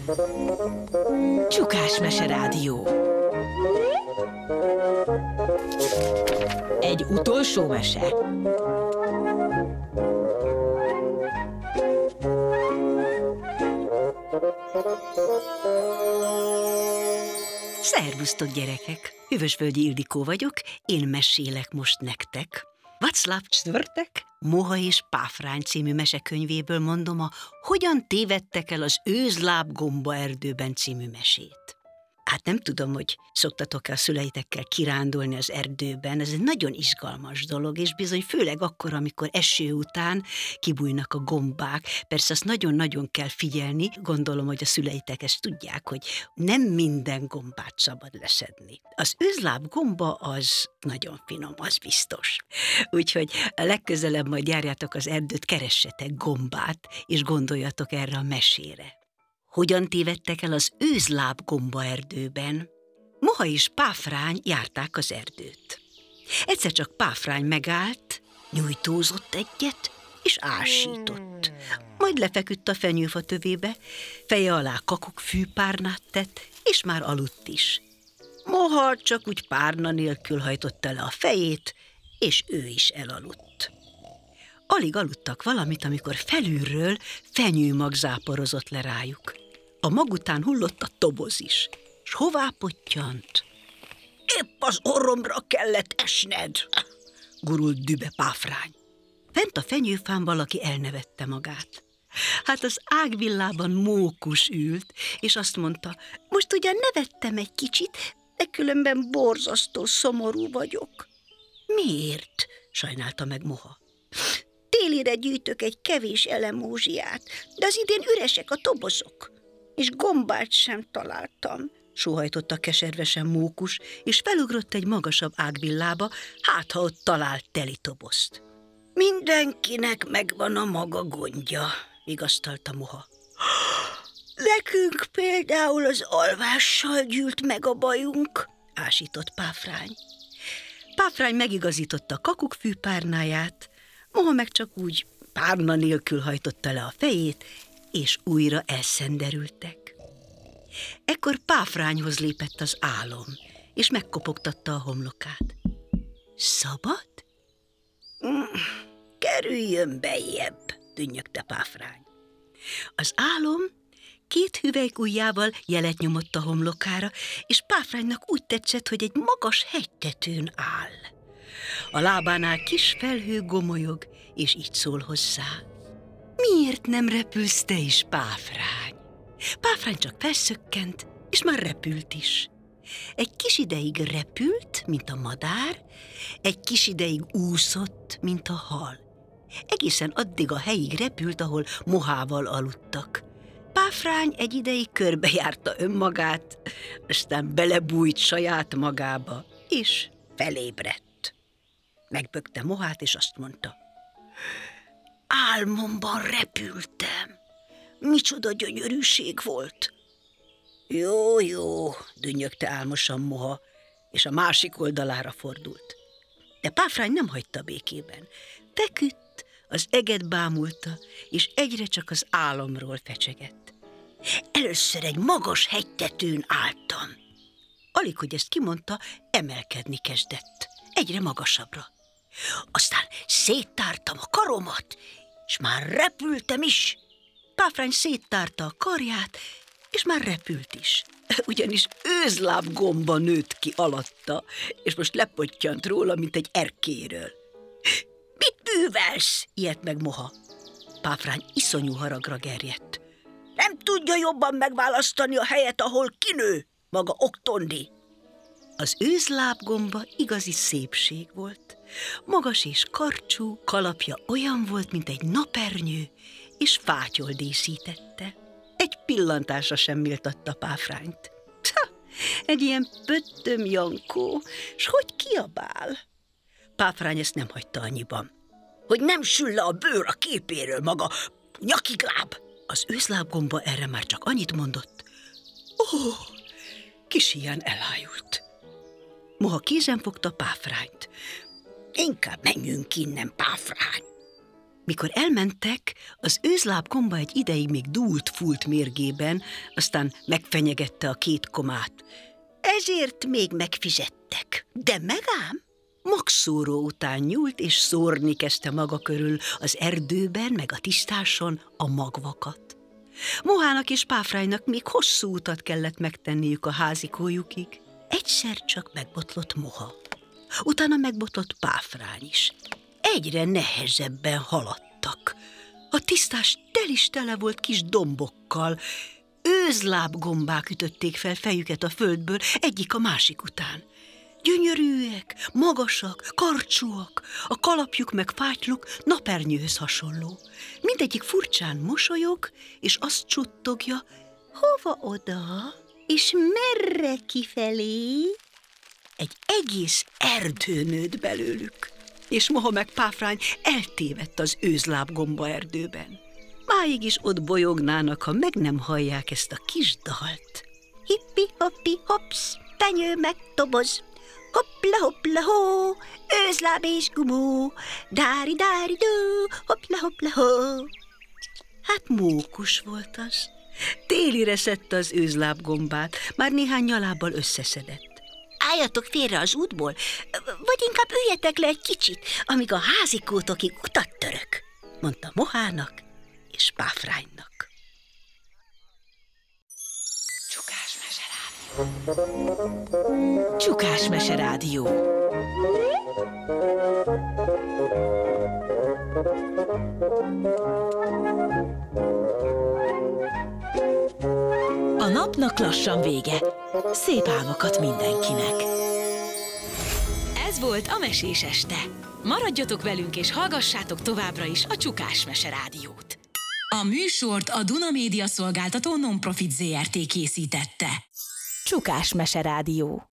Csukás Mese Rádió. Egy utolsó mese. Szervusztok, gyerekek! Hűvösvölgyi Ildikó vagyok, én mesélek most nektek. Václav Czwartek, Moha és Páfrány című mesekönyvéből mondom a Hogyan tévedtek el az őzlábgomba erdőben című mesét. Hát nem tudom, hogy szoktatok-e a szüleitekkel kirándulni az erdőben, ez egy nagyon izgalmas dolog, és bizony főleg akkor, amikor eső után kibújnak a gombák. Persze azt nagyon-nagyon kell figyelni, gondolom, hogy a szüleitek ezt tudják, hogy nem minden gombát szabad leszedni. Az őzlábgomba az nagyon finom, az biztos. Úgyhogy a legközelebb majd járjátok az erdőt, keressetek gombát, és gondoljatok erre a mesére. Hogyan tévedtek el az őzlábgomba erdőben? Moha és Páfrány járták az erdőt. Egyszer csak Páfrány megállt, nyújtózott egyet, és ásított. Majd lefeküdt a fenyőfa tövébe, feje alá kakukkfűpárnát tett, és már aludt is. Moha csak úgy párna nélkül hajtotta le a fejét, és ő is elaludt. Alig aludtak valamit, amikor felülről fenyőmag záporozott le rájuk. A mag után hullott a toboz is, s hová pottyant? Épp az orromra kellett esned, gurult dübe Páfrány. Fent a fenyőfán valaki elnevette magát. Hát az ágvillában Mókus ült, és azt mondta, most ugyan nevettem egy kicsit, de különben borzasztó szomorú vagyok. Miért? Sajnálta meg Moha. Télire gyűjtök egy kevés elemózsiát, de az idén üresek a tobozok, és gombát sem találtam, sóhajtotta keservesen Mókus, és felugrott egy magasabb ágvillába, hát ha ott talált teli tobozt. Mindenkinek megvan a maga gondja, vigasztalta Moha. Nekünk például az alvással gyűlt meg a bajunk, ásított Páfrány. Páfrány megigazította a kakukkfűpárnáját, Moha meg csak úgy párna nélkül hajtotta le a fejét, és újra elszenderültek. Ekkor Páfrányhoz lépett az álom, és megkopogtatta a homlokát. Szabad? Kerüljön bejjebb, dünnyögte Páfrány. Az álom 2 hüvelykujjával jelet nyomott a homlokára, és Páfránynak úgy tetszett, hogy egy magas hegytetőn áll. A lábánál kis felhő gomolyog, és így szól hozzá. Miért nem repülsz te is, Páfrány? Páfrány csak felszökkent, és már repült is. Egy kis ideig repült, mint a madár, egy kis ideig úszott, mint a hal. Egészen addig a helyig repült, ahol Mohával aludtak. Páfrány egy ideig körbejárta önmagát, aztán belebújt saját magába, és felébredt. Megbökte Mohát, és azt mondta, álmomban repültem. Micsoda gyönyörűség volt. Jó, dünnyögte álmosan Moha, és a másik oldalára fordult. De Páfrány nem hagyta békében. Feküdt, az eget bámulta, és egyre csak az álomról fecsegett. Először egy magas hegytetőn álltam. Alig, hogy ezt kimondta, emelkedni kezdett. Egyre magasabbra. Aztán széttártam a karomat, és már repültem is. Páfrány széttárta a karját, és már repült is. Ugyanis őzlábgomba nőtt ki alatta, és most lepottyant róla, mint egy erkéről. Mit művelsz? Ijedt meg Moha. Páfrány iszonyú haragra gerjedt. Nem tudja jobban megválasztani a helyet, ahol kinő, maga oktondi. Az őzlábgomba igazi szépség volt. Magas és karcsú, kalapja olyan volt, mint egy napernyő, és fátyol díszítette. Egy pillantásra sem méltatta Páfrányt. Egy ilyen pöttöm Jankó, s hogy kiabál? Páfrány ezt nem hagyta annyiban. Hogy nem sül le a bőr a képéről, maga nyakigláb! Az őzlábgomba erre már csak annyit mondott. Kis ilyen elájult. Moha kézen fogta Páfrányt. Inkább menjünk innen, Páfrány. Mikor elmentek, az őzlábgomba egy ideig még dúlt-fúlt mérgében, aztán megfenyegette a 2 komát. Ezért még megfizettek, de megám? Magszóró után nyúlt, és szórni kezdte maga körül az erdőben, meg a tisztáson a magvakat. Mohának és Páfránynak még hosszú utat kellett megtenniük a házikójukig. Egyszer csak megbotlott Moha. Utána megbotlott Páfrány is. Egyre nehezebben haladtak. A tisztás tele volt kis dombokkal. Őzlábgombák ütötték fel fejüket a földből, egyik a másik után. Gyönyörűek, magasak, karcsúak, a kalapjuk meg fátyluk napernyőhöz hasonló. Mindegyik furcsán mosolyog, és azt csuttogja, hova oda, és merre kifelé? Egy egész erdő nőtt belőlük, és Moha meg Páfrány eltévedt az őzlábgomba erdőben. Máig is ott bolyognának, ha meg nem hallják ezt a kis dalt. Hippi-hoppi, hopsz, tenyő meg toboz, hoppla-hoppla-hó, őzláb és gumó, dári-dári-dó, hoppla-hoppla-hó. Hát mókus volt az. Télire szedte az őzlábgombát, már néhány nyalábbal összeszedett. Álljatok félre az útból, vagy inkább üljetek le egy kicsit, amíg a házikótokig utat török, mondta Mohának és Páfránynak. Csukás Mese Rádió. A napnak lassan vége. Szép álmokat mindenkinek. Ez volt a Mesés este. Maradjatok velünk és hallgassátok továbbra is a Csukás Mese Rádiót. A műsort a Duna Média Szolgáltató Nonprofit Zrt. Készítette. Csukás Mese Rádió.